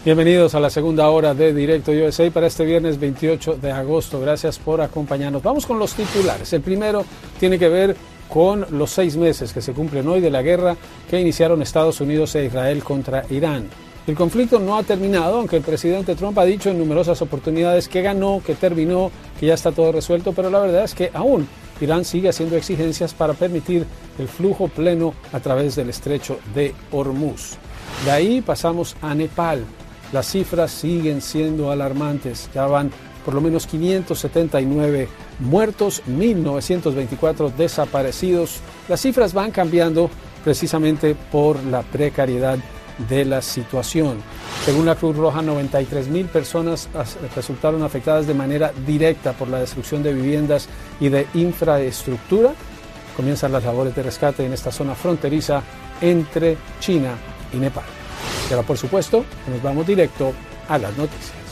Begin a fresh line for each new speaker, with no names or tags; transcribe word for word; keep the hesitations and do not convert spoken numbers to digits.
Bienvenidos a la segunda hora de Directo U S A para este viernes veintiocho de agosto. Gracias por acompañarnos. Vamos con los titulares. El primero tiene que ver con los seis meses que se cumplen hoy de la guerra que iniciaron Estados Unidos e Israel contra Irán. El conflicto no ha terminado, aunque el presidente Trump ha dicho en numerosas oportunidades que ganó, que terminó, que ya está todo resuelto, pero la verdad es que aún Irán sigue haciendo exigencias para permitir el flujo pleno a través del estrecho de Hormuz. De ahí pasamos a Nepal. Las cifras siguen siendo alarmantes. Ya van por lo menos quinientos setenta y nueve muertos, mil novecientos veinticuatro desaparecidos. Las cifras van cambiando precisamente por la precariedad de la situación. Según la Cruz Roja, noventa y tres mil personas resultaron afectadas de manera directa por la destrucción de viviendas y de infraestructura. Comienzan las labores de rescate en esta zona fronteriza entre China y Nepal. Y ahora, por supuesto, nos vamos directo a las noticias.